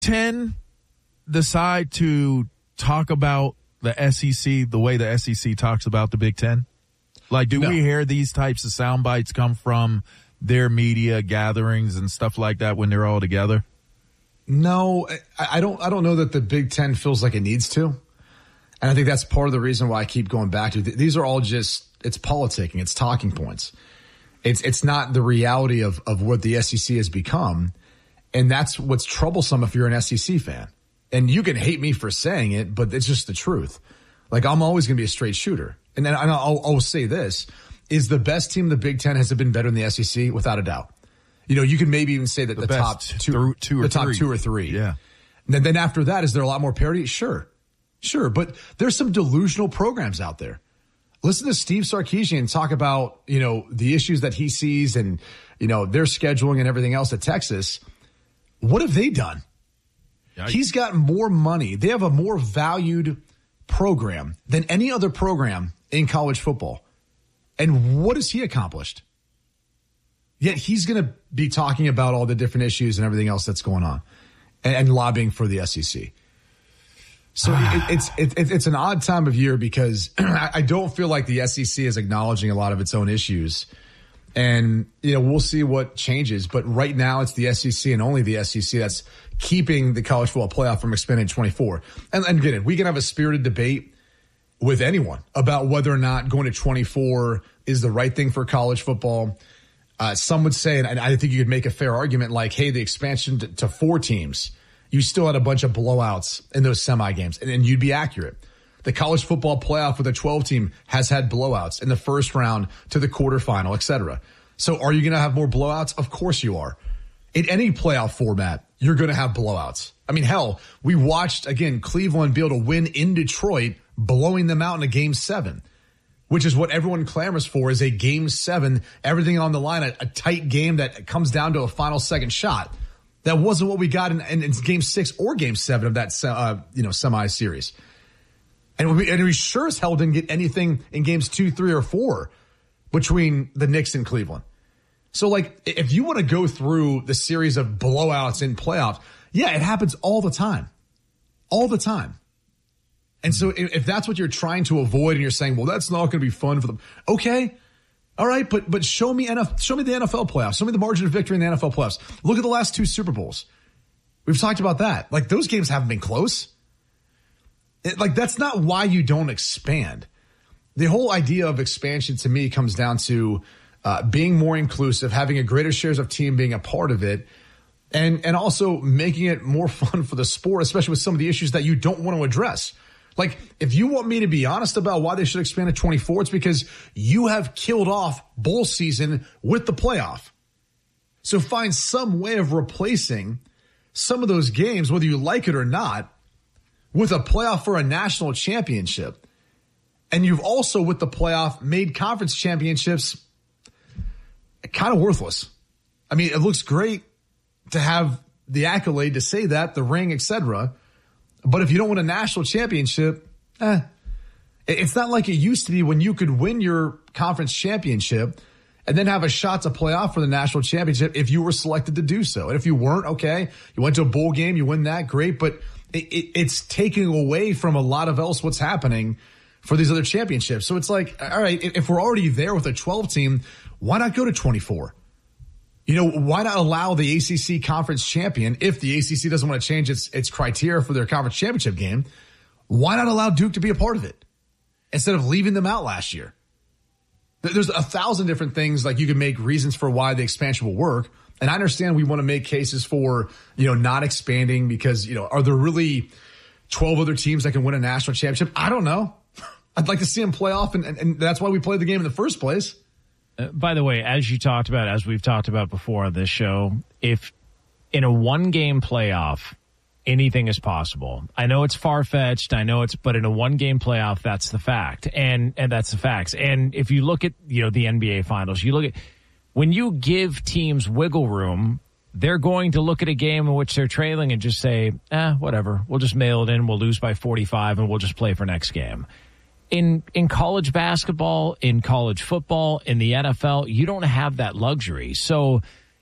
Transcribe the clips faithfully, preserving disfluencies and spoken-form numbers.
Ten decide to talk about the S E C the way the S E C talks about the Big Ten? Like, do no. we hear these types of sound bites come from their media gatherings and stuff like that when they're all together? No, I, I don't. I don't know that the Big Ten feels like it needs to, and I think that's part of the reason why I keep going back to these are all just it's politicking, it's talking points. It's it's not the reality of of what the S E C has become, and that's what's troublesome if you're an S E C fan. And you can hate me for saying it, but it's just the truth. Like, I'm always going to be a straight shooter. And then I'll, I'll say this, is the best team in the Big Ten has it been better than the S E C? Without a doubt. You know, you can maybe even say that the, the top two, th- two or the top three. two or three. Yeah. And then, then after that, is there a lot more parity? Sure. Sure. But there's some delusional programs out there. Listen to Steve Sarkisian talk about, you know, the issues that he sees and, you know, their scheduling and everything else at Texas. What have they done? Yikes. He's got more money. They have a more valued program than any other program in college football. And what has he accomplished? Yet he's going to be talking about all the different issues and everything else that's going on and, and lobbying for the S E C. So it, it's it, it's an odd time of year because I don't feel like the S E C is acknowledging a lot of its own issues. And, you know, we'll see what changes. But right now it's the S E C and only the S E C that's keeping the college football playoff from expanding to twenty-four. And, and again, we can have a spirited debate with anyone about whether or not going to twenty-four is the right thing for college football. Uh, some would say, and I think you could make a fair argument like, hey, the expansion to, to four teams, you still had a bunch of blowouts in those semi games, and, and you'd be accurate. The college football playoff with a twelve team has had blowouts in the first round to the quarterfinal, et cetera. So are you going to have more blowouts? Of course you are. In any playoff format, you're going to have blowouts. I mean, hell, we watched, again, Cleveland be able to win in Detroit, blowing them out in a game seven, which is what everyone clamors for, is a game seven, everything on the line, a, a tight game that comes down to a final second shot. That wasn't what we got in, in, in game six or game seven of that uh, you know semi-series. And we, and we sure as hell didn't get anything in games two, three, or four between the Knicks and Cleveland. So, like, if you want to go through the series of blowouts in playoffs, yeah, it happens all the time. All the time. And so if, if that's what you're trying to avoid and you're saying, well, that's not going to be fun for them. Okay. All right. But but show me N F L, show me the N F L playoffs. Show me the margin of victory in the N F L playoffs. Look at the last two Super Bowls. We've talked about that. Like, those games haven't been close. It, like, that's not why you don't expand. The whole idea of expansion to me comes down to uh, being more inclusive, having a greater shares of team being a part of it, and and also making it more fun for the sport, especially with some of the issues that you don't want to address. Like, if you want me to be honest about why they should expand to twenty-four, it's because you have killed off bowl season with the playoff. So find some way of replacing some of those games, whether you like it or not, with a playoff for a national championship. And you've also, with the playoff, made conference championships kind of worthless. I mean, it looks great to have the accolade to say that, the ring, et cetera. But if you don't win a national championship, eh, it's not like it used to be when you could win your conference championship and then have a shot to play off for the national championship if you were selected to do so. And if you weren't, okay, you went to a bowl game, you win that, great. But it, it, it's taking away from a lot of else what's happening for these other championships. So it's like, all right, if we're already there with a twelve team, why not go to twenty-four? You know, why not allow the A C C conference champion, if the A C C doesn't want to change its its criteria for their conference championship game, why not allow Duke to be a part of it instead of leaving them out last year? There's a thousand different things, like, you can make reasons for why the expansion will work. And I understand we want to make cases for, you know, not expanding because, you know, are there really twelve other teams that can win a national championship? I don't know. I'd like to see them play off, and, and, and that's why we played the game in the first place. Uh, by the way, as you talked about, as we've talked about before on this show, if in a one-game playoff, anything is possible. I know it's far-fetched. I know it's, but in a one-game playoff, that's the fact, and and that's the facts. And if you look at, you know, the N B A Finals, you look at when you give teams wiggle room, they're going to look at a game in which they're trailing and just say, eh, whatever. We'll just mail it in. We'll lose by forty-five, and we'll just play for next game. In in college basketball, in college football, in the N F L, you don't have that luxury. So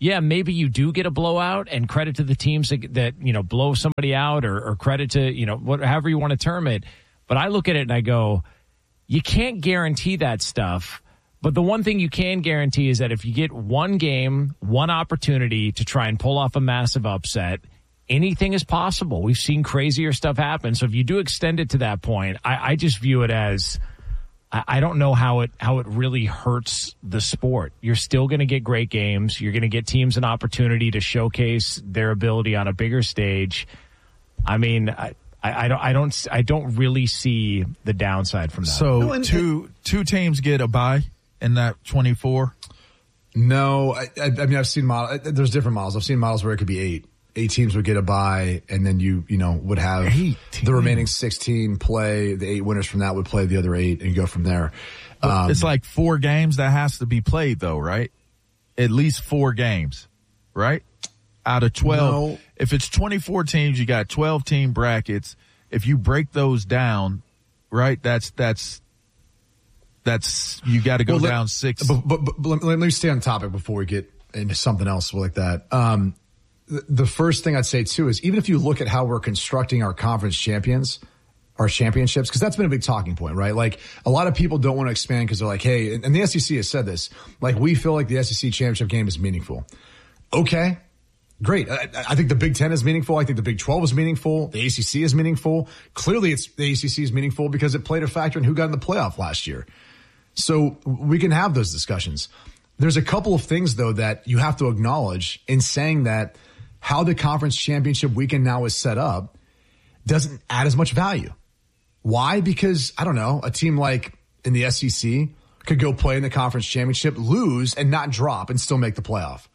yeah, maybe you do get a blowout, and credit to the teams that, that you know, blow somebody out, or, or credit to, you know, what, however you want to term it. But I look at it and I go, you can't guarantee that stuff. But the one thing you can guarantee is that if you get one game, one opportunity to try and pull off a massive upset, anything is possible. We've seen crazier stuff happen. So if you do extend it to that point, I, I just view it as, I, I don't know how it how it really hurts the sport. You're still going to get great games. You're going to get teams an opportunity to showcase their ability on a bigger stage. I mean, I, I, I don't I don't I don't really see the downside from that. So no, and, two two teams get a bye in that twenty-four? No, I, I, I mean, I've seen models. There's different models. I've seen models where it could be eight. Eight teams would get a bye, and then you, you know, would have eight the remaining sixteen play. The eight winners from that would play the other eight and go from there. Um, it's like four games that has to be played, though, right? At least four games, right? Out of twelve. No. If it's twenty-four teams, you got twelve team brackets. If you break those down, right, that's, that's, that's, you got to go well, down let, six. But, but, but let, let me stay on topic before we get into something else like that. Um, the, the first thing I'd say too is even if you look at how we're constructing our conference champions, our championships, because that's been a big talking point, right? Like a lot of people don't want to expand because they're like, hey, and, and the S E C has said this, like we feel like the S E C championship game is meaningful. Okay. Great. I, I think the Big Ten is meaningful. I think the Big twelve is meaningful. The A C C is meaningful. Clearly, it's the A C C is meaningful because it played a factor in who got in the playoff last year. So we can have those discussions. There's a couple of things, though, that you have to acknowledge in saying that how the conference championship weekend now is set up doesn't add as much value. Why? Because, I don't know, a team like in the S E C could go play in the conference championship, lose, and not drop and still make the playoff.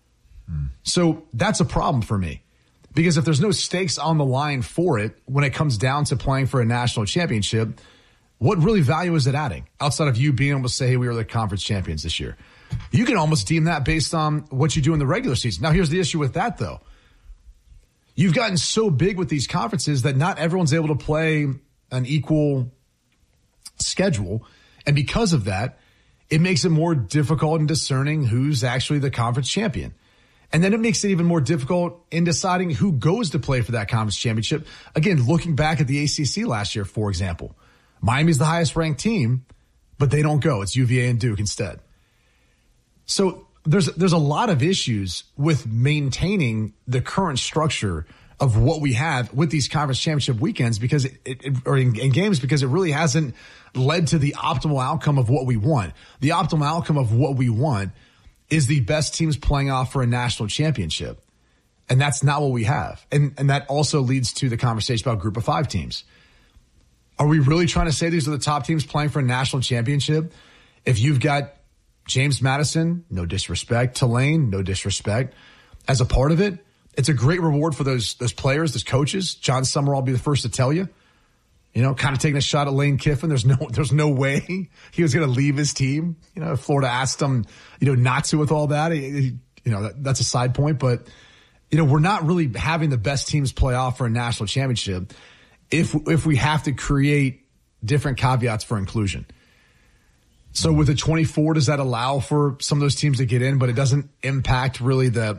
So that's a problem for me because if there's no stakes on the line for it when it comes down to playing for a national championship, what really value is it adding outside of you being able to say, hey, we were the conference champions this year? You can almost deem that based on what you do in the regular season. Now, here's the issue with that, though. You've gotten so big with these conferences that not everyone's able to play an equal schedule. And because of that, it makes it more difficult in discerning who's actually the conference champion. And then it makes it even more difficult in deciding who goes to play for that conference championship. Again, looking back at the A C C last year, for example, Miami's the highest ranked team, but they don't go. It's U V A and Duke instead. So there's, there's a lot of issues with maintaining the current structure of what we have with these conference championship weekends because it, it or in, in games because it really hasn't led to the optimal outcome of what we want. The optimal outcome of what we want is the best teams playing off for a national championship. And that's not what we have. And and that also leads to the conversation about group of five teams. Are we really trying to say these are the top teams playing for a national championship? If you've got James Madison, no disrespect, Tulane, no disrespect, as a part of it, it's a great reward for those those players, those coaches. John Summerall will be the first to tell you. You know, kind of taking a shot at Lane Kiffin. There's no, there's no way he was going to leave his team. You know, if Florida asked him, you know, not to with all that, he, you know, that, that's a side point. But, you know, we're not really having the best teams play off for a national championship if, if we have to create different caveats for inclusion. So with the twenty-four, does that allow for some of those teams to get in, but it doesn't impact really the,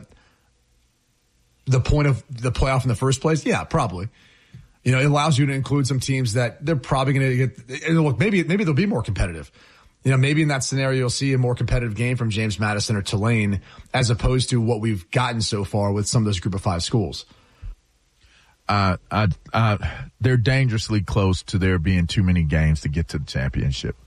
the point of the playoff in the first place? Yeah, probably. You know, it allows you to include some teams that they're probably going to get. And look, maybe maybe they'll be more competitive. You know, maybe in that scenario you'll see a more competitive game from James Madison or Tulane as opposed to what we've gotten so far with some of those group of five schools. Uh, I, I, they're dangerously close to there being too many games to get to the championship.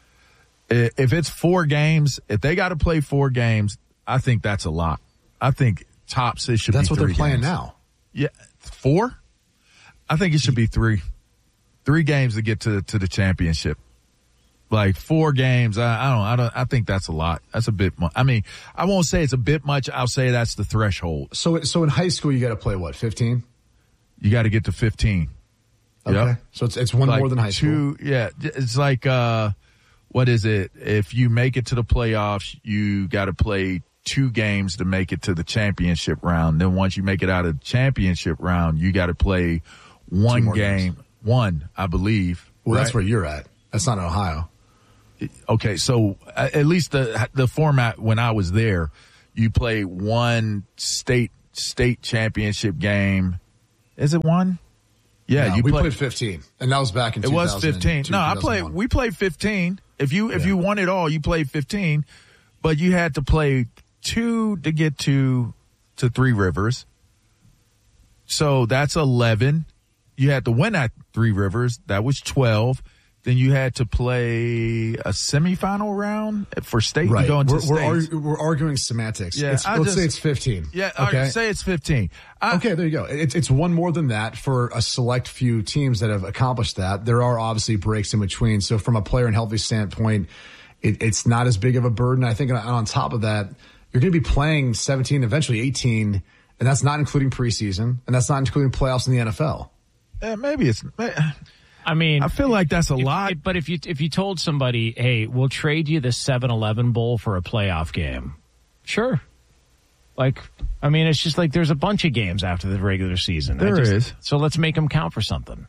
If it's four games, if they got to play four games, I think that's a lot. I think tops it should that's be three That's what they're playing games. now. Yeah, four. I think it should be three, three games to get to, to the championship. Like four games. I, I don't, I don't, I think that's a lot. That's a bit much. I mean, I won't say it's a bit much. I'll say that's the threshold. So, so in high school, you got to play what, fifteen? You got to get to fifteen. Okay. Yep. So it's, it's one like more than high two, school. Yeah. It's like, uh, what is it? If you make it to the playoffs, you got to play two games to make it to the championship round. Then once you make it out of the championship round, you got to play one game, games. one, I believe. Well, right? That's where you're at. That's not in Ohio. Okay, so at least the the format when I was there, you play one state state championship game. Is it one? Yeah, no, you we play, played fifteen, and that was back in. It was fifteen. No, I played. We played fifteen. If you if yeah. you won it all, you played fifteen, but you had to play two to get to to Three Rivers. So that's eleven. You had to win at Three Rivers. That was twelve. Then you had to play a semifinal round for state. Right. Going to we're, we're, states. argu- we're arguing semantics. Yeah, it's, let's just, say it's fifteen. Yeah, okay. Right, say it's fifteen. I, okay, there you go. It's it's one more than that for a select few teams that have accomplished that. There are obviously breaks in between. So from a player and healthy standpoint, it, it's not as big of a burden. I think on, on top of that, you're going to be playing seventeen, eventually eighteen, and that's not including preseason, and that's not including playoffs in the N F L. Uh, maybe it's. I mean, I feel like that's a if, lot. If, but if you if you told somebody, hey, we'll trade you the seven eleven Bowl for a playoff game, sure. Like, I mean, it's just like there's a bunch of games after the regular season. There just, is. So let's make them count for something.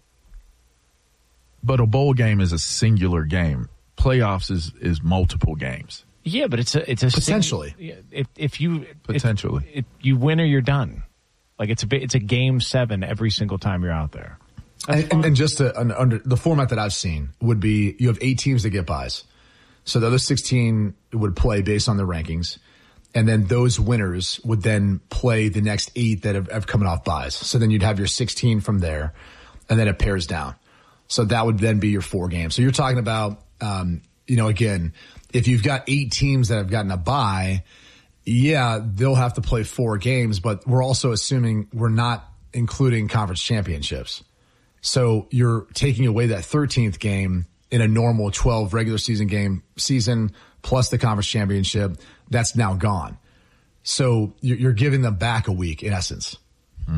But a bowl game is a singular game. Playoffs is, is multiple games. Yeah, but it's a it's a potentially. Sing, if if you potentially if, if you win or you're done. Like it's a it's a game seven every single time you're out there. And, and, and just to, uh, under the format that I've seen would be you have eight teams that get buys. So the other sixteen would play based on their rankings. And then those winners would then play the next eight that have, have coming off buys. So then you'd have your sixteen from there, and then it pairs down. So that would then be your four games. So you're talking about, um, you know, again, if you've got eight teams that have gotten a bye, yeah, they'll have to play four games, but we're also assuming we're not including conference championships. So you're taking away that thirteenth game in a normal twelve regular season game season plus the conference championship. That's now gone. So you're giving them back a week in essence. Hmm.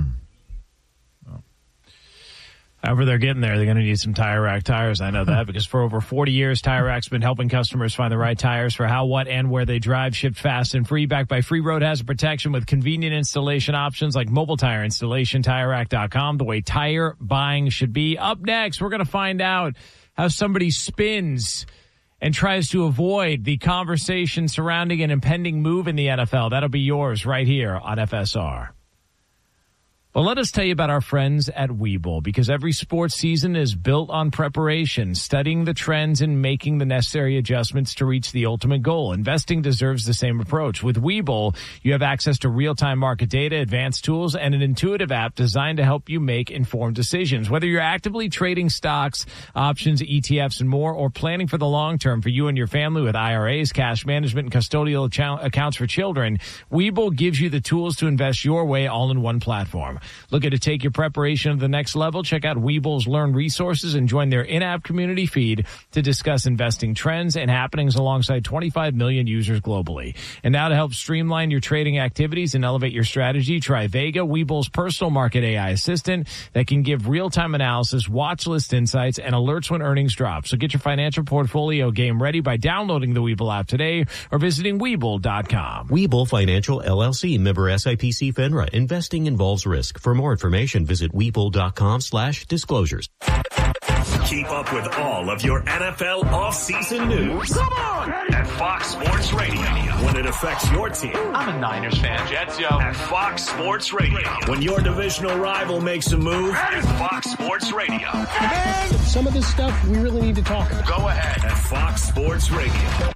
However they're getting there, they're going to need some Tire Rack tires. I know that because for over forty years, Tire Rack's been helping customers find the right tires for how, what, and where they drive, shipped fast and free, backed by free road hazard protection with convenient installation options like mobile tire installation, tire rack dot com, the way tire buying should be. Up next, we're going to find out how somebody spins and tries to avoid the conversation surrounding an impending move in the N F L. That'll be yours right here on F S R. Well, let us tell you about our friends at Webull, because every sports season is built on preparation, studying the trends and making the necessary adjustments to reach the ultimate goal. Investing deserves the same approach. With Webull, you have access to real-time market data, advanced tools, and an intuitive app designed to help you make informed decisions. Whether you're actively trading stocks, options, E T Fs, and more, or planning for the long term for you and your family with I R As, cash management, and custodial accounts for children, Webull gives you the tools to invest your way all in one platform. Looking to take your preparation to the next level? Check out Webull's Learn resources and join their in-app community feed to discuss investing trends and happenings alongside twenty-five million users globally. And now to help streamline your trading activities and elevate your strategy, try Vega, Webull's personal market A I assistant that can give real-time analysis, watch list insights, and alerts when earnings drop. So get your financial portfolio game ready by downloading the Webull app today or visiting Webull dot com. Webull Financial L L C, member S I P C FINRA. Investing involves risk. For more information, visit Webull dot com slash disclosures. Keep up with all of your N F L offseason news. Come on! At Fox Sports Radio. When it affects your team. I'm a Niners fan, Jets, yo. At Fox Sports Radio. When your divisional rival makes a move. At Fox Sports Radio. And some of this stuff we really need to talk about. Go ahead. At Fox Sports Radio.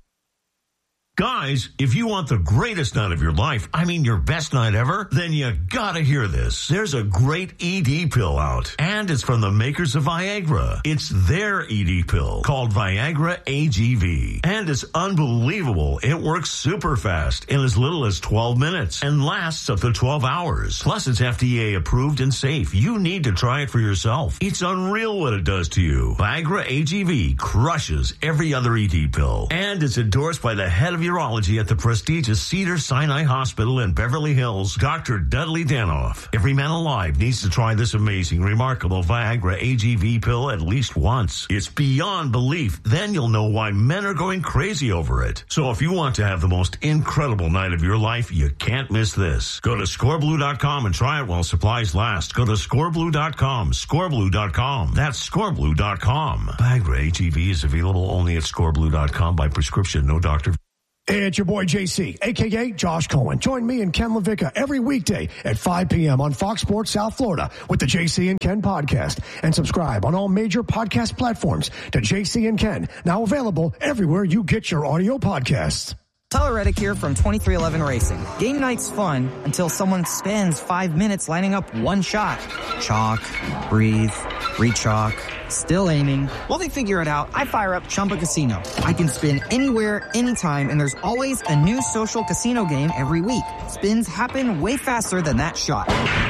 Guys, if you want the greatest night of your life, I mean your best night ever, then you gotta hear this. There's a great E D pill out, and it's from the makers of Viagra. It's their E D pill called Viagra A G V, and it's unbelievable. It works super fast in as little as twelve minutes and lasts up to twelve hours. Plus, it's F D A approved and safe. You need to try it for yourself. It's unreal what it does to you. Viagra A G V crushes every other E D pill, and it's endorsed by the head of your urology at the prestigious Cedars-Sinai Hospital in Beverly Hills, Doctor Dudley Danoff. Every man alive needs to try this amazing, remarkable Viagra A G V pill at least once. It's beyond belief. Then you'll know why men are going crazy over it. So if you want to have the most incredible night of your life, you can't miss this. Go to score blue dot com and try it while supplies last. Go to score blue dot com, score blue dot com. That's score blue dot com. Viagra A G V is available only at score blue dot com by prescription, no doctor. Hey, it's your boy J C, a k a. Josh Cohen. Join me and Ken LaVicka every weekday at five p.m. on Fox Sports South Florida with the J C and Ken podcast. And subscribe on all major podcast platforms to J C and Ken, now available everywhere you get your audio podcasts. Tyler Reddick here from twenty-three eleven Racing. Game night's fun until someone spends five minutes lining up one shot. Chalk, breathe, re-chalk, still aiming. While they figure it out, I fire up Chumba Casino. I can spin anywhere, anytime, and there's always a new social casino game every week. Spins happen way faster than that shot.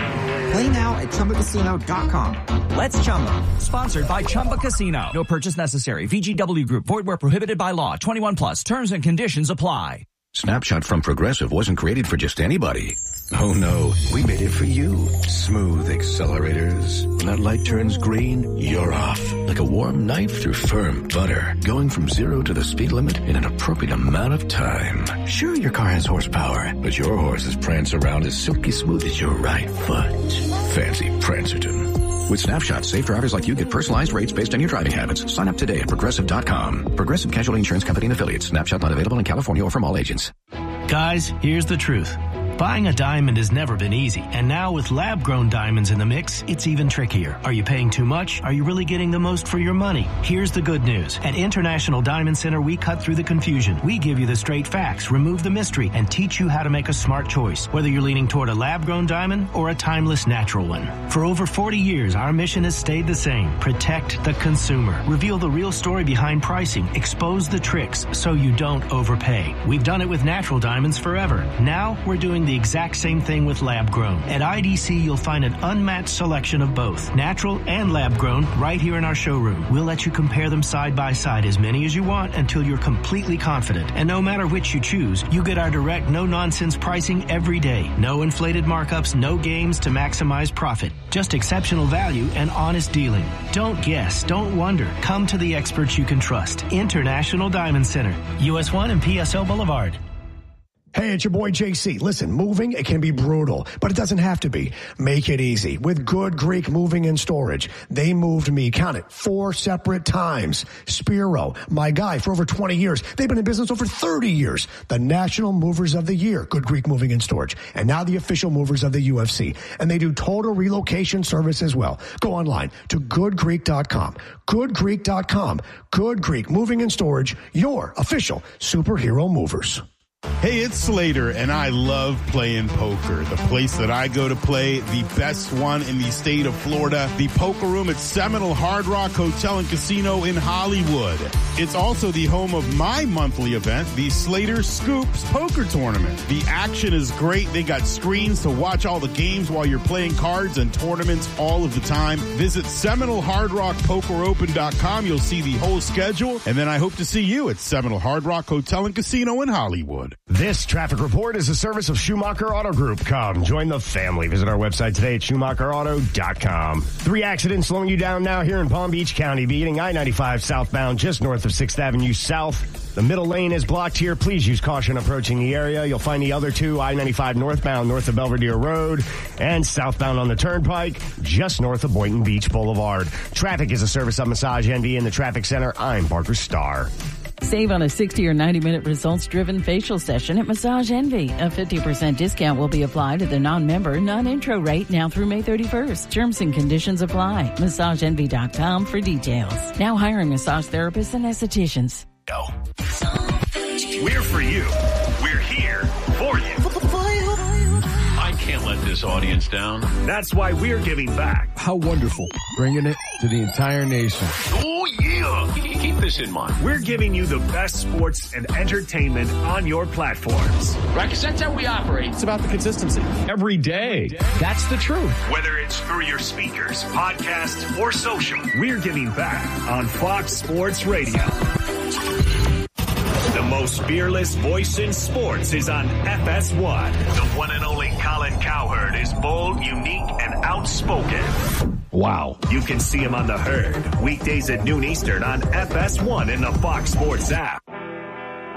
Play now at Chumba Casino dot com. Let's Chumba. Sponsored by Chumba Casino. No purchase necessary. V G W Group. Void where prohibited by law. twenty-one plus. Terms and conditions apply. Snapshot from Progressive wasn't created for just anybody. Oh no, we made it for you. Smooth accelerators. When that light turns green, you're off. Like a warm knife through firm butter. Going from zero to the speed limit in an appropriate amount of time. Sure, your car has horsepower, but your horses prance around as silky smooth as your right foot. Fancy Prancerton. With Snapshot, safe drivers like you get personalized rates based on your driving habits. Sign up today at Progressive dot com. Progressive Casualty Insurance Company and Affiliates. Snapshot not available in California or from all agents. Guys, here's the truth. Buying a diamond has never been easy, and now with lab-grown diamonds in the mix, it's even trickier. Are you paying too much? Are you really getting the most for your money? Here's the good news. At International Diamond Center, we cut through the confusion. We give you the straight facts, remove the mystery, and teach you how to make a smart choice, whether you're leaning toward a lab-grown diamond or a timeless natural one. For over forty years, our mission has stayed the same. Protect the consumer. Reveal the real story behind pricing. Expose the tricks so you don't overpay. We've done it with natural diamonds forever. Now, we're doing the exact same thing with lab grown. At I D C, you'll find an unmatched selection of both natural and lab grown right here in our showroom. We'll let you compare them side by side, as many as you want, until you're completely confident. And no matter which you choose, you get our direct, no nonsense pricing every day. No inflated markups, no games to maximize profit. Just exceptional value and honest dealing. Don't guess, don't wonder. Come to the experts you can trust. International Diamond Center, U S one and P S O Boulevard. Hey, it's your boy J C. Listen, moving, it can be brutal, but it doesn't have to be. Make it easy with Good Greek Moving and Storage. They moved me, count it, four separate times. Spiro, my guy for over twenty years. They've been in business over thirty years. The National Movers of the Year, Good Greek Moving and Storage. And now the official movers of the U F C. And they do total relocation service as well. Go online to good greek dot com. good greek dot com. Good Greek Moving and Storage, your official superhero movers. Hey, it's Slater, and I love playing poker. The place that I go to play, the best one in the state of Florida, the Poker Room at Seminole Hard Rock Hotel and Casino in Hollywood. It's also the home of my monthly event, the Slater Scoops Poker Tournament. The action is great. They got screens to watch all the games while you're playing cards and tournaments all of the time. Visit Seminole Hard Rock Poker Open dot com. You'll see the whole schedule, and then I hope to see you at Seminole Hard Rock Hotel and Casino in Hollywood. This traffic report is a service of Schumacher Auto Group. Come, join the family. Visit our website today at Schumacher Auto dot com. Three accidents slowing you down now here in Palm Beach County, beginning I ninety-five southbound just north of sixth Avenue South. The middle lane is blocked here. Please use caution approaching the area. You'll find the other two, I ninety-five northbound north of Belvedere Road and southbound on the Turnpike just north of Boynton Beach Boulevard. Traffic is a service of Massage Envy in the Traffic Center. I'm Parker Starr. Save on a sixty or ninety minute results-driven facial session at Massage Envy. A fifty percent discount will be applied to the non-member, non-intro rate now through May thirty-first. Terms and conditions apply. massage envy dot com for details. Now hiring massage therapists and estheticians. Go. We're for you. We're here for you. I can't let this audience down. That's why we're giving back. How wonderful. Bringing it to the entire nation. Oh, yeah. Keep this in mind. We're giving you the best sports and entertainment on your platforms. Right, because that's how we operate. It's about the consistency. Every day. That's the truth. Whether it's through your speakers, podcast, or social, we're giving back on Fox Sports Radio. The most fearless voice in sports is on F S one. The one and only Colin Cowherd is bold, unique, and outspoken. Wow. You can see him on The Herd, weekdays at noon Eastern on F S one in the Fox Sports app.